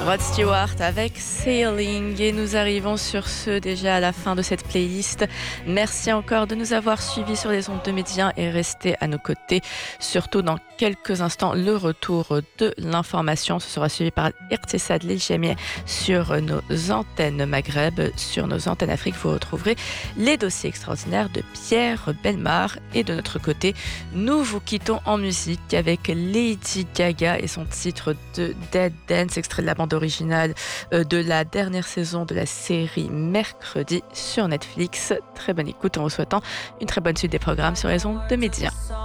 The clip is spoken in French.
Rod Stewart avec Sailing et nous arrivons sur ce déjà à la fin de cette playlist. Merci encore de nous avoir suivis sur les ondes de Médien et restez à nos côtés. Surtout dans quelques instants, le retour de l'information. Ce sera suivi par Irtissad Lilchemieh sur nos antennes Maghreb. Sur nos antennes Afrique, vous retrouverez les dossiers extraordinaires de Pierre Bellemare. Et de notre côté, nous vous quittons en musique avec Lady Gaga et son titre de Dead Dance, extrait de la bande originale de la dernière saison de la série Mercredi sur Netflix. Très bonne écoute en vous souhaitant une très bonne suite des programmes sur les ondes de Médien.